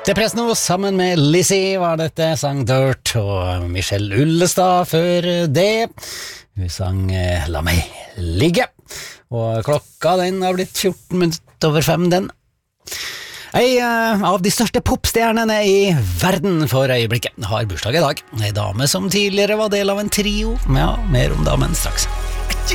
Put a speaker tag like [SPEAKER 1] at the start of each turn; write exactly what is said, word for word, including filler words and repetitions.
[SPEAKER 1] Depresno sammen med Lizzie var dette, sang Dirt, og Michelle Ullestad før det. Hun sang La meg ligge, og klokka den har blitt fjorten minutter over fem den. Ei uh, av de største popstjernene i verden for øyeblikket har bursdag i dag. Ei dame som tidligere var del av en trio, ja, mer om damen straks.